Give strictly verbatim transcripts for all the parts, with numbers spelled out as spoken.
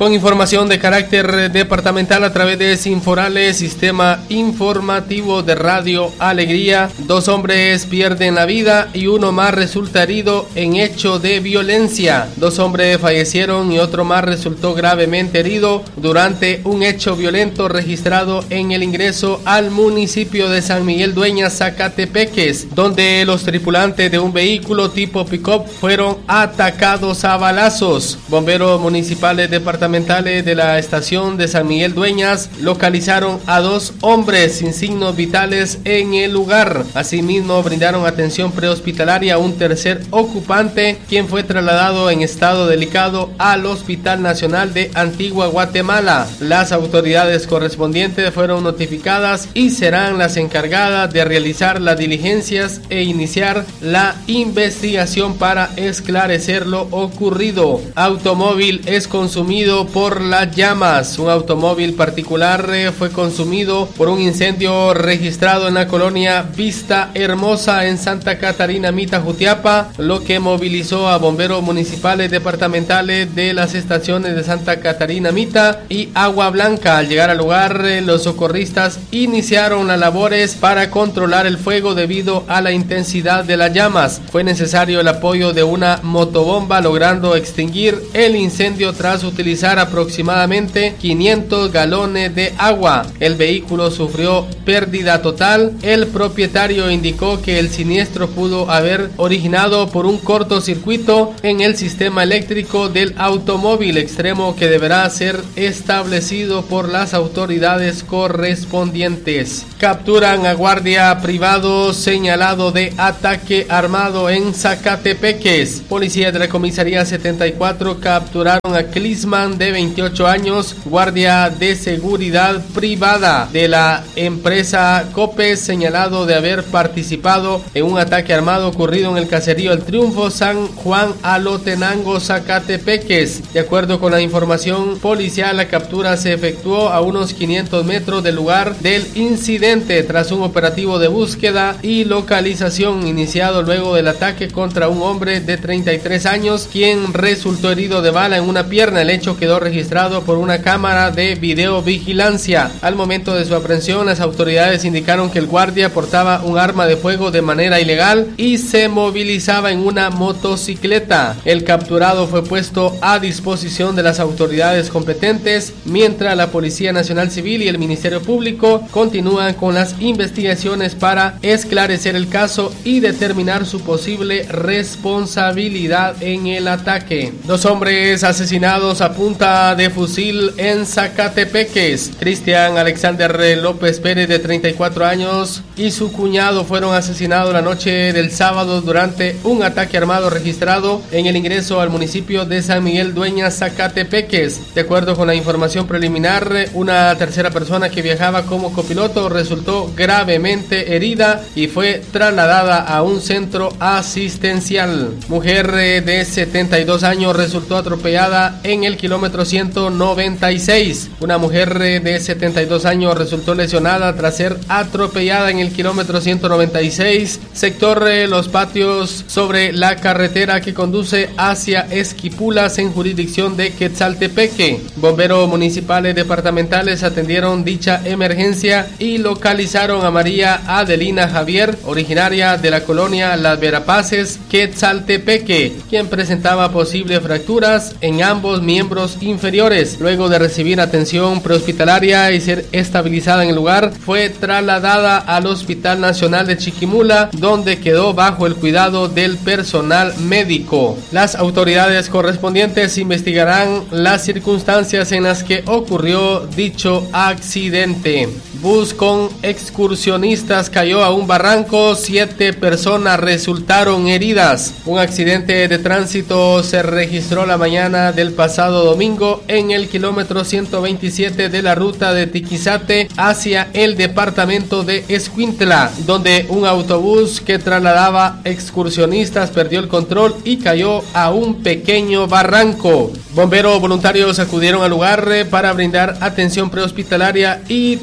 Con información de carácter departamental a través de Sinforales, Sistema Informativo de Radio Alegría, dos hombres pierden la vida y uno más resulta herido en hecho de violencia. Dos hombres fallecieron y otro más resultó gravemente herido durante un hecho violento registrado en el ingreso al municipio de San Miguel Dueñas, Zacatepeques, donde los tripulantes de un vehículo tipo pick-up fueron atacados a balazos. Bomberos municipales departamentales de la estación de San Miguel Dueñas localizaron a dos hombres sin signos vitales en el lugar. Asimismo, brindaron atención prehospitalaria a un tercer ocupante, quien fue trasladado en estado delicado al Hospital Nacional de Antigua Guatemala. Las autoridades correspondientes fueron notificadas y serán las encargadas de realizar las diligencias e iniciar la investigación para esclarecer lo ocurrido. Automóvil es consumido por las llamas. Un automóvil particular eh, fue consumido por un incendio registrado en la colonia Vista Hermosa en Santa Catarina Mita, Jutiapa, lo que movilizó a bomberos municipales departamentales de las estaciones de Santa Catarina Mita y Agua Blanca. Al llegar al lugar, eh, los socorristas iniciaron las labores para controlar el fuego debido a la intensidad de las llamas. Fue necesario el apoyo de una motobomba, logrando extinguir el incendio tras utilizar aproximadamente quinientos galones de agua. El vehículo sufrió pérdida total. El propietario indicó que el siniestro pudo haber originado por un cortocircuito en el sistema eléctrico del automóvil, extremo que deberá ser establecido por las autoridades correspondientes. Capturan a guardia privado señalado de ataque armado en Zacatepeques. Policías de la comisaría setenta y cuatro capturaron a Clisman, de veintiocho años, guardia de seguridad privada de la empresa Copes, señalado de haber participado en un ataque armado ocurrido en el caserío El Triunfo, San Juan Alotenango, Zacatepeques. De acuerdo con la información policial, la captura se efectuó a unos quinientos metros del lugar del incidente tras un operativo de búsqueda y localización iniciado luego del ataque contra un hombre de treinta y tres años, quien resultó herido de bala en una pierna. El hecho quedó registrado por una cámara de videovigilancia. Al momento de su aprehensión, las autoridades indicaron que el guardia portaba un arma de fuego de manera ilegal y se movilizaba en una motocicleta. El capturado fue puesto a disposición de las autoridades competentes, mientras la Policía Nacional Civil y el Ministerio Público continúan con las investigaciones para esclarecer el caso y determinar su posible responsabilidad en el ataque. Dos hombres asesinados a punta de fusil en Zacatepeques. Cristian Alexander López Pérez, de treinta y cuatro años, y su cuñado fueron asesinados la noche del sábado durante un ataque armado registrado en el ingreso al municipio de San Miguel Dueñas, Zacatepeques. De acuerdo con la información preliminar, una tercera persona que viajaba como copiloto resultó gravemente herida y fue trasladada a un centro asistencial. Mujer de setenta y dos años resultó atropellada en el kilómetro ciento noventa y seis. Una mujer de setenta y dos años resultó lesionada tras ser atropellada en el kilómetro ciento noventa y seis, sector Los Patios, sobre la carretera que conduce hacia Esquipulas, en jurisdicción de Quetzaltepeque. Bomberos municipales departamentales atendieron dicha emergencia y localizaron a María Adelina Javier, originaria de la colonia Las Verapaces, Quetzaltepeque, quien presentaba posibles fracturas en ambos miembros inferiores. Luego de recibir atención prehospitalaria y ser estabilizada en el lugar, fue trasladada al Hospital Nacional de Chiquimula, donde quedó bajo el cuidado del personal médico. Las autoridades correspondientes investigarán las circunstancias en las que ocurrió dicho accidente. Bus con excursionistas cayó a un barranco, siete personas resultaron heridas. Un accidente de tránsito se registró la mañana del pasado domingo en el kilómetro ciento veintisiete de la ruta de Tiquizate hacia el departamento de Escuintla, donde un autobús que trasladaba excursionistas perdió el control y cayó a un pequeño barranco. Bomberos voluntarios acudieron al lugar para brindar atención prehospitalaria y trasladar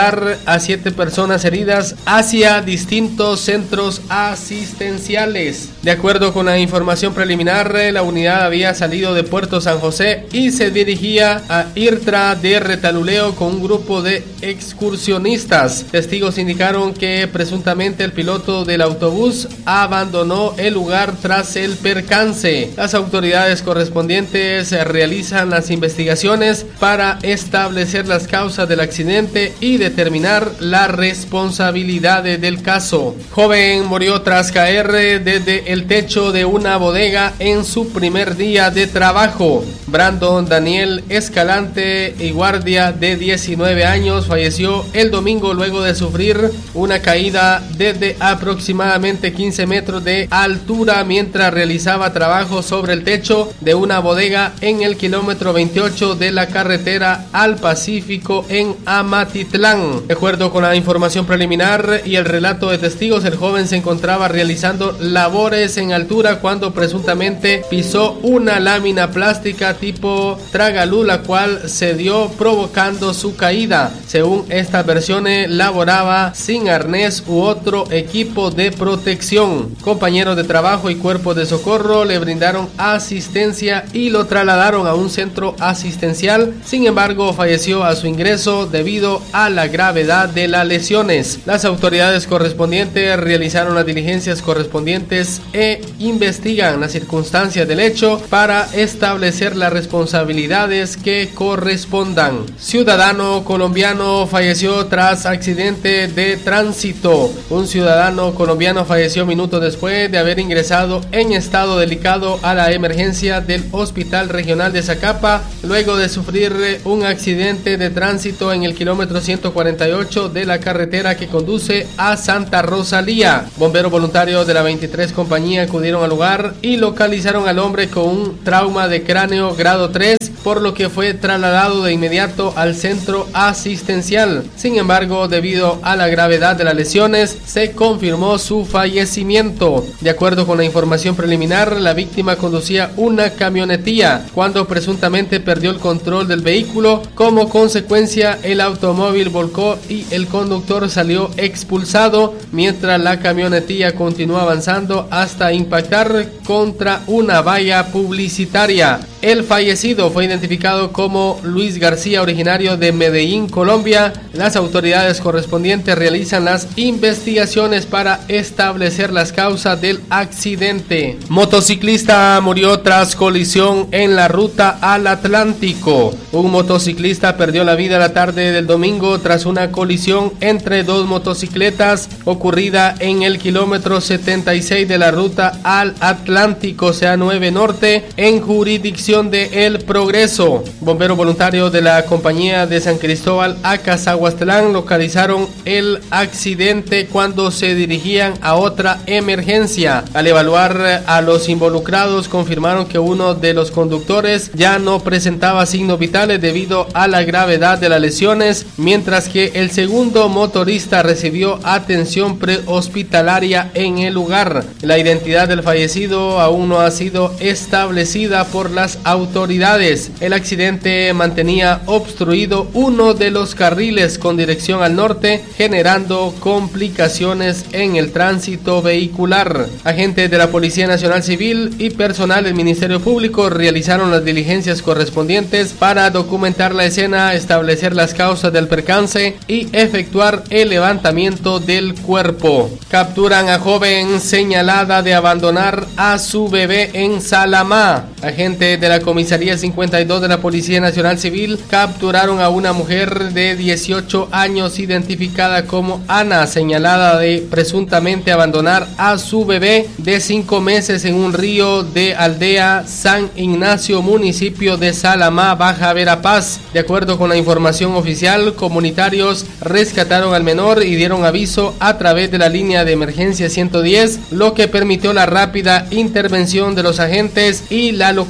trasladar a siete personas heridas hacia distintos centros asistenciales. De acuerdo con la información preliminar, la unidad había salido de Puerto San José y se dirigía a Irtra de Retaluleo con un grupo de excursionistas. Testigos indicaron que presuntamente el piloto del autobús abandonó el lugar tras el percance. Las autoridades correspondientes realizan las investigaciones para establecer las causas del accidente y determinar la responsabilidad del caso. Joven murió tras caer desde el techo de una bodega en su primer día de trabajo. Brandon Daniel Escalante y guardia de diecinueve años falleció el domingo luego de sufrir una caída desde aproximadamente quince metros de altura mientras realizaba trabajo sobre el techo de una bodega en el kilómetro veintiocho de la carretera al Pacífico en Amatitlán. De acuerdo con la información preliminar y el relato de testigos, el joven se encontraba realizando labores en altura cuando presuntamente pisó una lámina plástica tipo tragaluz, la cual se dio provocando su caída. Según estas versiones, laboraba sin arnés u otro equipo de protección. Compañeros de trabajo y cuerpos de socorro le brindaron asistencia y lo trasladaron a un centro asistencial. Sin embargo, falleció a su ingreso debido a la gravedad de las lesiones. Las autoridades correspondientes realizaron las diligencias correspondientes e investigan las circunstancias del hecho para establecer las responsabilidades que correspondan. Ciudadano colombiano falleció tras accidente de tránsito. Un ciudadano colombiano falleció minutos después de haber ingresado en estado delicado a la emergencia del Hospital Regional de Zacapa luego de sufrir un accidente de tránsito en el kilómetro ciento cuarenta y ocho de la carretera que conduce a Santa Rosalía. Bomberos voluntarios de la veintitrés compañía acudieron al lugar y localizaron al hombre con un trauma de cráneo grado tres, por lo que fue trasladado de inmediato al centro asistencial. Sin embargo, debido a la gravedad de las lesiones, se confirmó su fallecimiento. De acuerdo con la información preliminar, la víctima conducía una camionetilla cuando presuntamente perdió el control del vehículo. Como consecuencia, el automóvil volcó y el conductor salió expulsado mientras la camionetilla continuó avanzando hasta impactar contra una valla publicitaria. El fallecido fue identificado como Luis García, originario de Medellín, Colombia. Las autoridades correspondientes realizan las investigaciones para establecer las causas del accidente. Motociclista murió tras colisión en la ruta al Atlántico. Un motociclista perdió la vida la tarde del domingo tras una colisión entre dos motocicletas ocurrida en el kilómetro setenta y seis de la ruta al Atlántico C A nueve Norte en jurisdicción de El Progreso. Bomberos voluntarios de la compañía de San Cristóbal a Cazahuastlán localizaron el accidente cuando se dirigían a otra emergencia. Al evaluar a los involucrados, confirmaron que uno de los conductores ya no presentaba signos vitales debido a la gravedad de las lesiones, mientras que el segundo motorista recibió atención prehospitalaria en el lugar. La identidad del fallecido aún no ha sido establecida por las autoridades. El accidente mantenía obstruido uno de los carriles con dirección al norte, generando complicaciones en el tránsito vehicular. Agentes de la Policía Nacional Civil y personal del Ministerio Público realizaron las diligencias correspondientes para documentar la escena, establecer las causas del percance y efectuar el levantamiento del cuerpo. Capturan a joven señalada de abandonar a su bebé en Salamá. Agentes de la Comisaría cincuenta y dos de la Policía Nacional Civil capturaron a una mujer de dieciocho años identificada como Ana, señalada de presuntamente abandonar a su bebé de cinco meses en un río de Aldea San Ignacio, municipio de Salamá, Baja Verapaz. De acuerdo con la información oficial, comunitarios rescataron al menor y dieron aviso a través de la línea de emergencia ciento diez, lo que permitió la rápida intervención de los agentes y la localización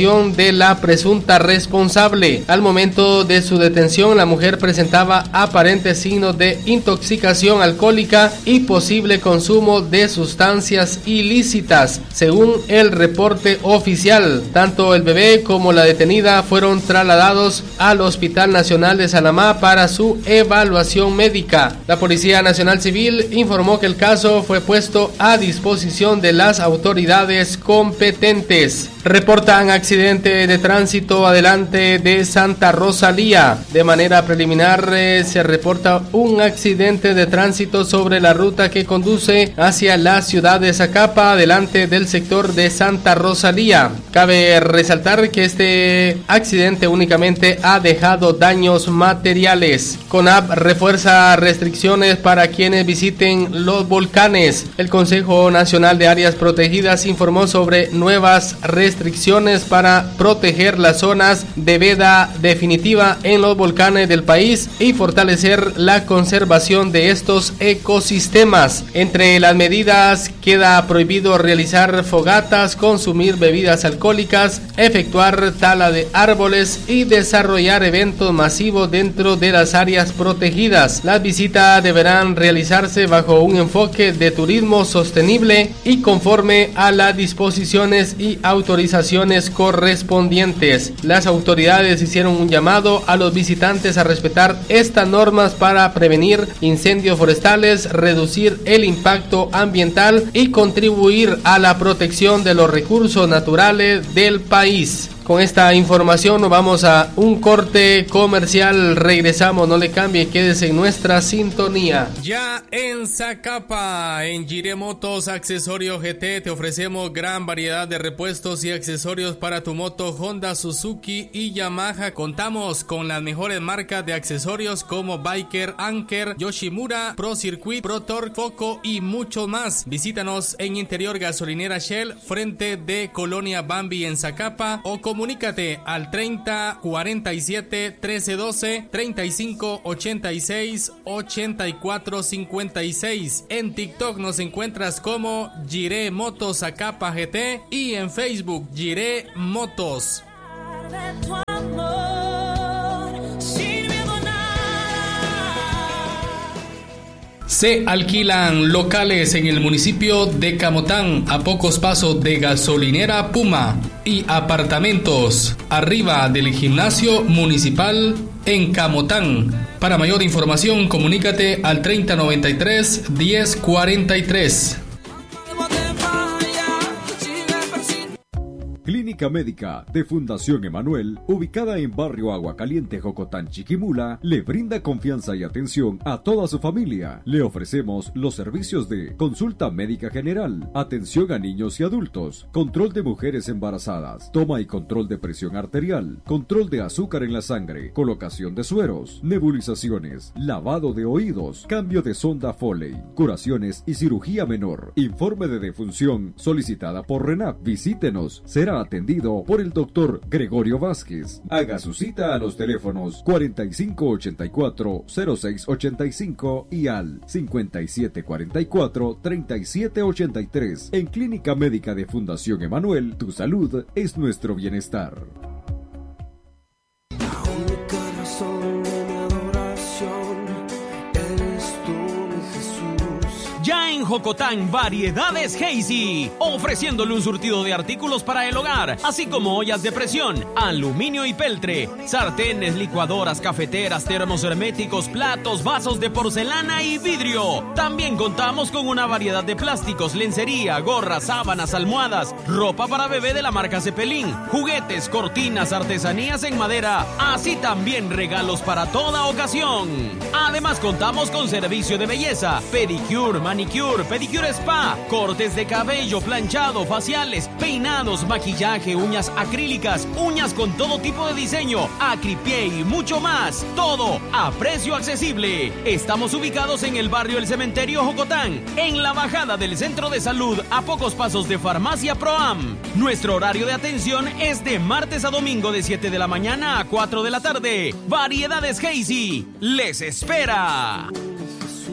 identificación de la presunta responsable. Al momento de su detención, la mujer presentaba aparentes signos de intoxicación alcohólica y posible consumo de sustancias ilícitas. Según el reporte oficial, tanto el bebé como la detenida fueron trasladados al Hospital Nacional de Salamá para su evaluación médica. La Policía Nacional Civil informó que el caso fue puesto a disposición de las autoridades competentes. Reportan accidente de tránsito adelante de Santa Rosalía. De manera preliminar eh, se reporta un accidente de tránsito sobre la ruta que conduce hacia la ciudad de Zacapa, adelante del sector de Santa Rosalía. Cabe resaltar que este accidente únicamente ha dejado daños materiales. CONAP refuerza restricciones para quienes visiten los volcanes. El Consejo Nacional de Áreas Protegidas informó sobre nuevas restricciones para proteger las zonas de veda definitiva en los volcanes del país y fortalecer la conservación de estos ecosistemas. Entre las medidas queda prohibido realizar fogatas, consumir bebidas alcohólicas, efectuar tala de árboles y desarrollar eventos masivos dentro de las áreas protegidas. Las visitas deberán realizarse bajo un enfoque de turismo sostenible y conforme a las disposiciones y autorizaciones correspondientes. Las autoridades hicieron un llamado a los visitantes a respetar estas normas para prevenir incendios forestales, reducir el impacto ambiental y contribuir a la protección de los recursos naturales del país. Con esta información nos vamos a un corte comercial, regresamos, no le cambie, quédese en nuestra sintonía. Ya en Zacapa, en Jiré Motos Accesorios G T, te ofrecemos gran variedad de repuestos y accesorios para tu moto Honda, Suzuki y Yamaha. Contamos con las mejores marcas de accesorios como Biker, Anker, Yoshimura, Pro Circuit, Pro Torque, Foco y mucho más. Visítanos en Interior Gasolinera Shell, frente de Colonia Bambi en Zacapa, o comunícate al treinta cuarenta y siete trece doce, treinta y cinco ochenta y seis ochenta y cuatro cincuenta y seis. En TikTok nos encuentras como Jiré Motos Zacapa G T y en Facebook Jiré Motos. Se alquilan locales en el municipio de Camotán, a pocos pasos de Gasolinera Puma, y apartamentos arriba del gimnasio municipal en Camotán. Para mayor información, comunícate al treinta noventa y tres diez cuarenta y tres. Clínica Médica de Fundación Emanuel, ubicada en Barrio Agua Caliente, Jocotán, Chiquimula, le brinda confianza y atención a toda su familia. Le ofrecemos los servicios de consulta médica general, atención a niños y adultos, control de mujeres embarazadas, toma y control de presión arterial, control de azúcar en la sangre, colocación de sueros, nebulizaciones, lavado de oídos, cambio de sonda Foley, curaciones y cirugía menor. Informe de defunción solicitada por RENAP. Visítenos, será atendido por el doctor Gregorio Vázquez. Haga su cita a los teléfonos cuarenta y cinco ochenta y cuatro cero seis ochenta y cinco y al cincuenta y siete cuarenta y cuatro treinta y siete ochenta y tres. En Clínica Médica de Fundación Emanuel, tu salud es nuestro bienestar. Ya en Jocotán, Variedades Hazy, ofreciéndole un surtido de artículos para el hogar, así como ollas de presión, aluminio y peltre, sartenes, licuadoras, cafeteras, termos herméticos, platos, vasos de porcelana y vidrio. También contamos con una variedad de plásticos, lencería, gorras, sábanas, almohadas, ropa para bebé de la marca Cepelín, juguetes, cortinas, artesanías en madera, así también regalos para toda ocasión. Además contamos con servicio de belleza, pedicure, manicure, pedicure spa, cortes de cabello, planchado, faciales, peinados, maquillaje, uñas acrílicas, uñas con todo tipo de diseño, acripié y mucho más. Todo a precio accesible. Estamos ubicados en el barrio El Cementerio Jocotán, en la bajada del Centro de Salud, a pocos pasos de Farmacia Proam. Nuestro horario de atención es de martes a domingo de siete de la mañana a cuatro de la tarde. Variedades Hazy les espera.